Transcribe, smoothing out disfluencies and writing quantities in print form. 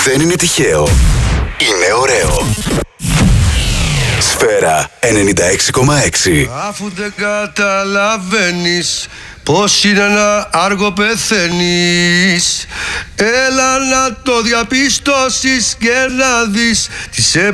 Δεν είναι τυχαίο. Είναι ωραίο. Σφαίρα 96,6. Αφού δεν καταλαβαίνεις πως είναι να άργο πεθαίνεις, έλα να το διαπιστώσεις και να δεις τις